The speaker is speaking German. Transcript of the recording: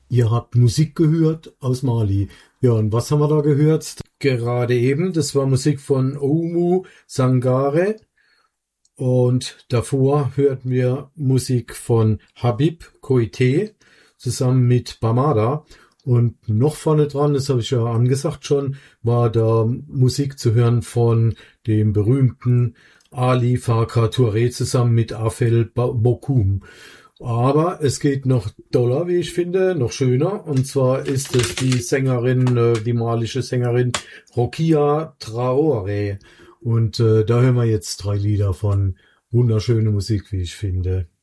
Ihr habt Musik gehört aus Mali. Ja, und was haben wir da gehört? Gerade eben, das war Musik von Oumou Sangare. Und davor hörten wir Musik von Habib Koité zusammen mit Bamada. Und noch vorne dran, das habe ich ja angesagt schon, war da Musik zu hören von dem berühmten Ali Farka Touré zusammen mit Afel Bokoum. Aber es geht noch doller, wie ich finde, noch schöner. Und zwar ist es die Sängerin, die malische Sängerin Rokia Traoré. Und da hören wir jetzt 3 Lieder von wunderschöne Musik, wie ich finde.